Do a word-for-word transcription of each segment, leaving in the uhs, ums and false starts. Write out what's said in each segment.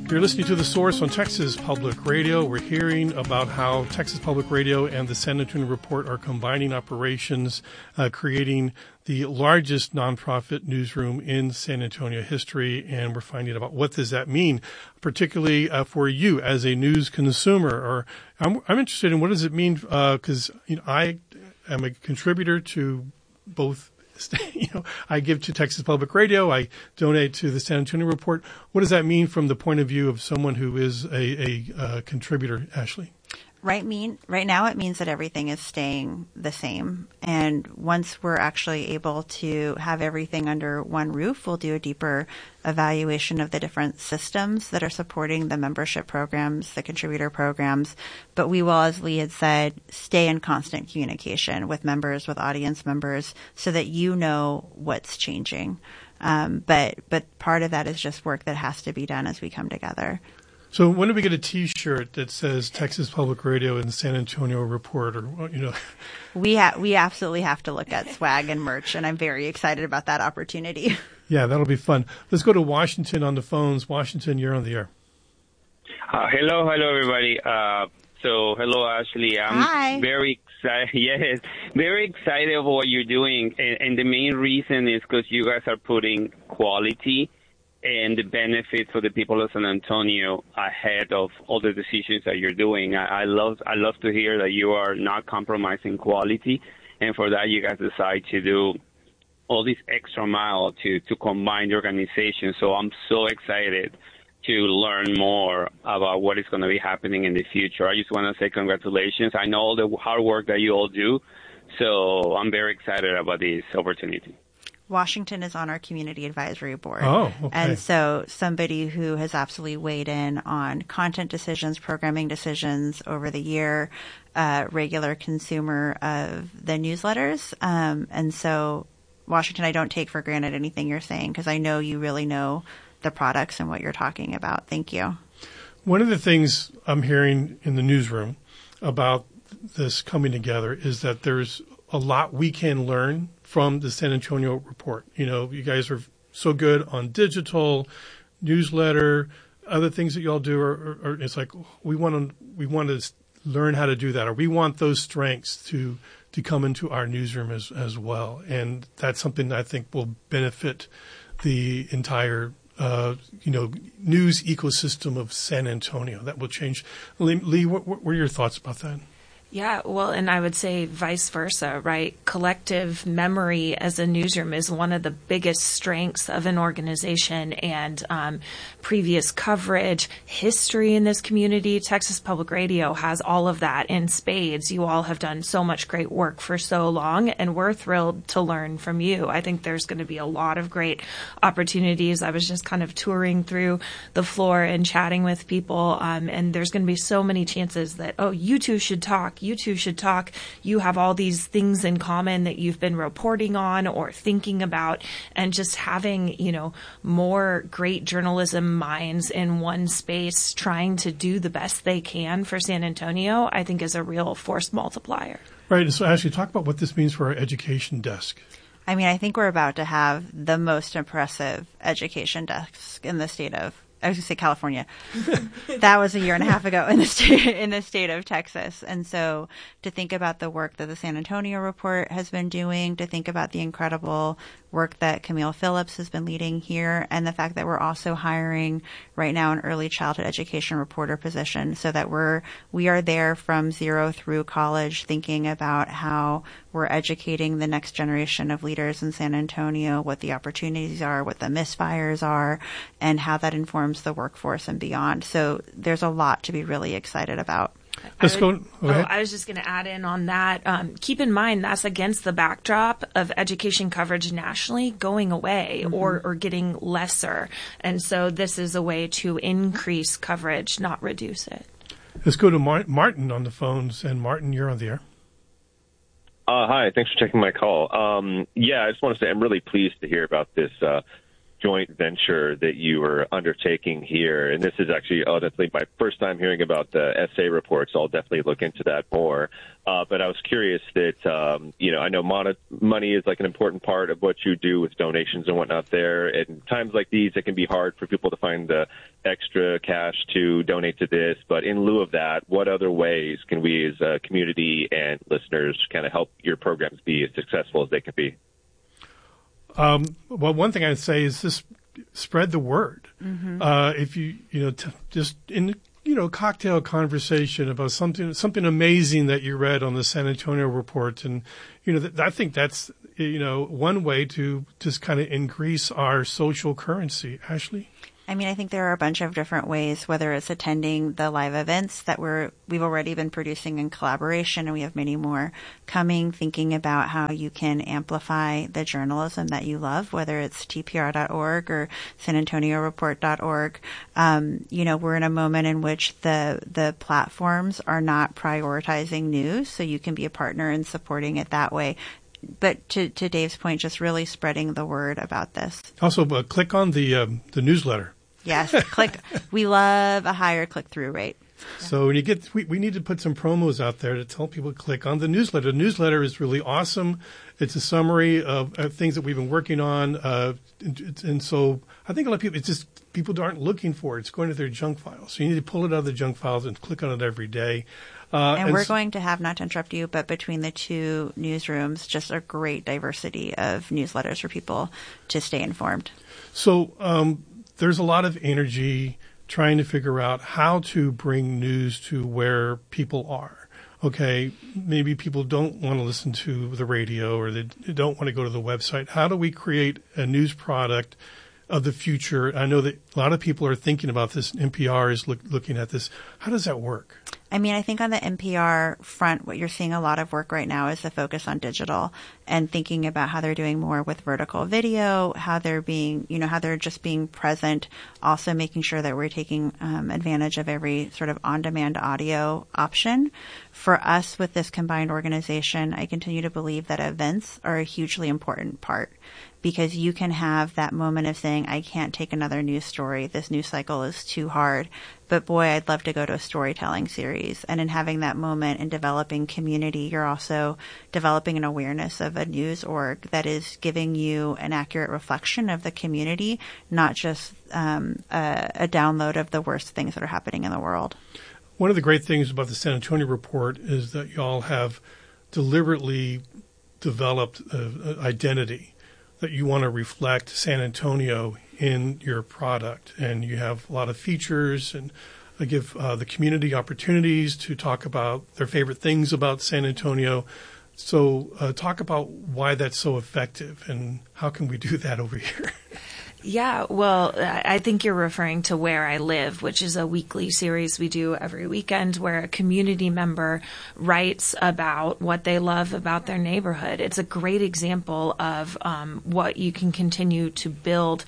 You're listening to The Source on Texas Public Radio. We're hearing about how Texas Public Radio and the San Antonio Report are combining operations, uh, creating the largest nonprofit newsroom in San Antonio history, and we're finding out what does that mean, particularly uh, for you as a news consumer. Or I'm, I'm interested in what does it mean, because uh, you know, I am a contributor to both. You know, I give to Texas Public Radio. I donate to the San Antonio Report. What does that mean from the point of view of someone who is a, a, a contributor, Ashley? Right mean right now it means that everything is staying the same. And once we're actually able to have everything under one roof, we'll do a deeper evaluation of the different systems that are supporting the membership programs, the contributor programs. But we will, as Lee had said, stay in constant communication with members, with audience members, so that you know what's changing. Um, but but part of that is just work that has to be done as we come together. So when do we get a T-shirt that says Texas Public Radio and San Antonio Report, or you know? We ha- we absolutely have to look at swag and merch, and I'm very excited about that opportunity. Yeah, that'll be fun. Let's go to Washington on the phones. Washington, you're on the air. Uh, hello, hello, everybody. Uh, so, hello, Ashley. I'm Hi. very excited. Yes, very excited about what you're doing, and, and the main reason is because you guys are putting quality and the benefits for the people of San Antonio ahead of all the decisions that you're doing. I, I love I love to hear that you are not compromising quality, and for that you guys decide to do all this extra mile to, to combine the organization. So I'm so excited to learn more about what is going to be happening in the future. I just want to say congratulations. I know all the hard work that you all do, so I'm very excited about this opportunity. Washington is on our community advisory board. Oh, okay. And so somebody who has absolutely weighed in on content decisions, programming decisions over the year, uh, regular consumer of the newsletters. Um, and so, Washington, I don't take for granted anything you're saying because I know you really know the products and what you're talking about. Thank you. One of the things I'm hearing in the newsroom about this coming together is that there's a lot we can learn from the San Antonio Report. You know, you guys are so good on digital, newsletter, other things that y'all do. Are, are, are it's like we want to we want to learn how to do that, or we want those strengths to to come into our newsroom as as well. And that's something that I think will benefit the entire uh, you know news ecosystem of San Antonio. That will change. Lee, Lee what, what were your thoughts about that? Yeah, well, and I would say vice versa, right? Collective memory as a newsroom is one of the biggest strengths of an organization, and um, previous coverage, history in this community. Texas Public Radio has all of that in spades. You all have done so much great work for so long, and we're thrilled to learn from you. I think there's going to be a lot of great opportunities. I was just kind of touring through the floor and chatting with people, um, and there's going to be so many chances that, oh, you two should talk. You two should talk. You have all these things in common that you've been reporting on or thinking about, and just having, you know, more great journalism minds in one space trying to do the best they can for San Antonio, I think is a real force multiplier. Right. So Ashley, talk about what this means for our education desk. I mean, I think we're about to have the most impressive education desk in the state of I was going to say California. That was a year and a half ago in the state in the state of Texas. And so to think about the work that the San Antonio Report has been doing, to think about the incredible work that Camille Phillips has been leading here, and the fact that we're also hiring right now an early childhood education reporter position, so that we're we are there from zero through college, thinking about how we're educating the next generation of leaders in San Antonio, what the opportunities are, what the misfires are, and how that informs the workforce and beyond. So there's a lot to be really excited about. Let's I would, go. go oh, I was just going to add in on that. Um, keep in mind that's against the backdrop of education coverage nationally going away mm-hmm. or, or getting lesser. And so this is a way to increase coverage, not reduce it. Let's go to Mar- Martin on the phones. And Martin, you're on the air. Uh, hi, thanks for taking my call. Um, yeah, I just want to say I'm really pleased to hear about this uh, joint venture that you are undertaking here. And this is actually honestly my first time hearing about the S A report, so I'll definitely look into that more. Uh, but I was curious that, um, you know, I know mon- money is like an important part of what you do with donations and whatnot there. And times like these, it can be hard for people to find the extra cash to donate to this. But in lieu of that, what other ways can we as a community and listeners kind of help your programs be as successful as they can be? Um, well, one thing I'd say is just spread the word. Mm-hmm. Uh, if you, you know, t- just in, you know, cocktail conversation about something, something amazing that you read on the San Antonio report. And, you know, th- I think that's, you know, one way to just kind of increase our social currency. Ashley? I mean, I think there are a bunch of different ways, whether it's attending the live events that we're, we've already been producing in collaboration, and we have many more coming, thinking about how you can amplify the journalism that you love, whether it's T P R dot org or San Antonio Report dot org. Um, you know, we're in a moment in which the, the platforms are not prioritizing news, so you can be a partner in supporting it that way. But to, to Dave's point, just really spreading the word about this. Also, uh, click on the um, the newsletter. Yes, click. We love a higher click-through rate. So when you get, we, we need to put some promos out there to tell people to click on the newsletter. The newsletter is really awesome. It's a summary of, of things that we've been working on. Uh, and, and so I think a lot of people, it's just people aren't looking for it. It's going to their junk files. So you need to pull it out of the junk files and click on it every day. Uh, and, and we're s- going to have, not to interrupt you, but between the two newsrooms, just a great diversity of newsletters for people to stay informed. So um, there's a lot of energy trying to figure out how to bring news to where people are. Okay, maybe people don't want to listen to the radio, or they don't want to go to the website. How do we create a news product of the future? I know that a lot of people are thinking about this. N P R is look, looking at this. How does that work? I mean, I think on the N P R front, what you're seeing a lot of work right now is the focus on digital and thinking about how they're doing more with vertical video, how they're being, you know, how they're just being present, also making sure that we're taking um, advantage of every sort of on-demand audio option. For us with this combined organization, I continue to believe that events are a hugely important part, because you can have that moment of saying, I can't take another news story. This news cycle is too hard. But boy, I'd love to go to a storytelling series. And in having that moment and developing community, you're also developing an awareness of a news org that is giving you an accurate reflection of the community, not just um, a, a download of the worst things that are happening in the world. One of the great things about the San Antonio report is that y'all have deliberately developed an identity that you want to reflect San Antonio in your product. And you have a lot of features, and uh, give uh, the community opportunities to talk about their favorite things about San Antonio. So uh, talk about why that's so effective, and how can we do that over here? Yeah, well, I think you're referring to Where I Live, which is a weekly series we do every weekend where a community member writes about what they love about their neighborhood. It's a great example of um, what you can continue to build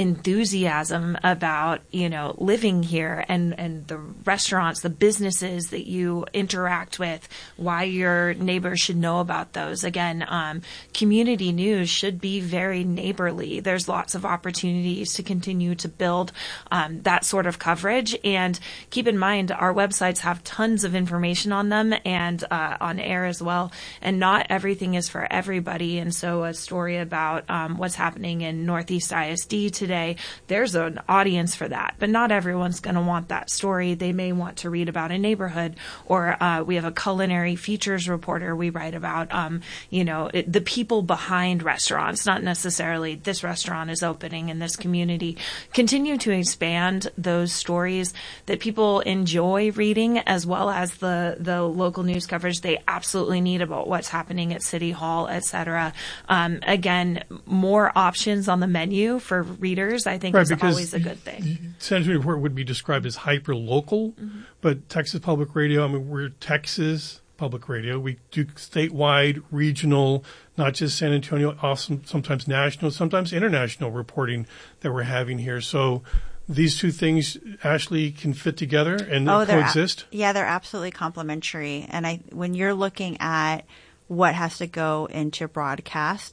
enthusiasm about, you know, living here, and, and the restaurants, the businesses that you interact with, why your neighbors should know about those. Again, um, community news should be very neighborly. There's lots of opportunities to continue to build um, that sort of coverage. And keep in mind, our websites have tons of information on them, and uh, on air as well. And not everything is for everybody. And so a story about um, what's happening in Northeast I S D today, there's an audience for that. But not everyone's going to want that story. They may want to read about a neighborhood, or uh, we have a culinary features reporter. We write about, um, you know, it, the people behind restaurants, not necessarily this restaurant is opening in this community. Continue to expand those stories that people enjoy reading, as well as the, the local news coverage they absolutely need about what's happening at City Hall, et cetera. Um, again, more options on the menu for readers, I think, right, is always a good thing. San Antonio Report would be described as hyper-local, mm-hmm. but Texas Public Radio, I mean, we're Texas Public Radio. We do statewide, regional, not just San Antonio, also sometimes national, sometimes international reporting that we're having here. So these two things, Ashley, can fit together and oh, coexist? A- yeah, they're absolutely complementary. And I, when you're looking at what has to go into broadcast,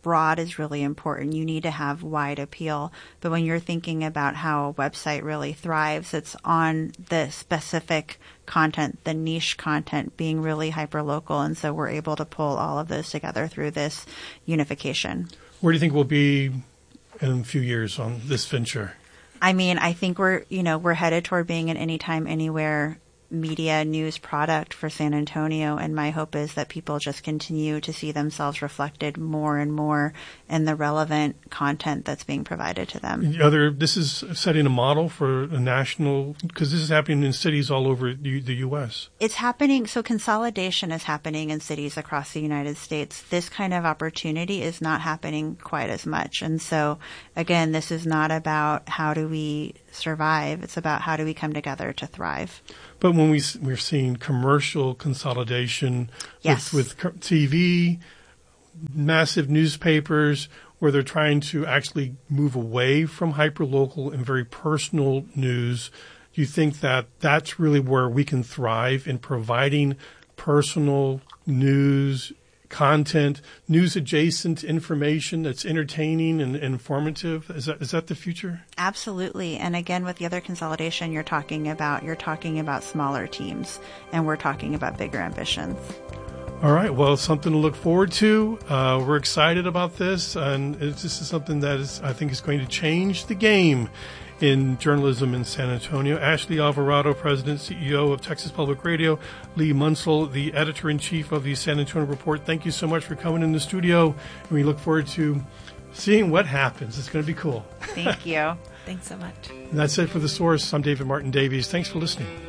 broad is really important. You need to have wide appeal. But when you're thinking about how a website really thrives, it's on the specific content, the niche content being really hyperlocal. And so we're able to pull all of those together through this unification. Where do you think we'll be in a few years on this venture? I mean, I think we're, you know, we're headed toward being an anytime, anywhere media news product for San Antonio, and my hope is that people just continue to see themselves reflected more and more in the relevant content that's being provided to them. The other, this is setting a model for a national, because this is happening in cities all over the, the U S. It's happening, so consolidation is happening in cities across the United States. This kind of opportunity is not happening quite as much. And so, again, this is not about how do we survive. It's about how do we come together to thrive. But when we, we're seeing commercial consolidation yes. with, with T V, massive newspapers, where they're trying to actually move away from hyperlocal and very personal news, do you think that that's really where we can thrive in providing personal news content, news adjacent information that's entertaining and, and informative? Is that is that the future? Absolutely. And again, with the other consolidation you're talking about, you're talking about smaller teams, and we're talking about bigger ambitions. All right. Well, it's something to look forward to. Uh, we're excited about this, and it's, this is something that is, I think is going to change the game in journalism in San Antonio. Ashley Alvarado, President, C E O of Texas Public Radio. Lee Munsell, the Editor-in-Chief of the San Antonio Report. Thank you so much for coming in the studio, and we look forward to seeing what happens. It's going to be cool. Thank you. Thanks so much. And that's it for The Source. I'm David Martin Davies. Thanks for listening.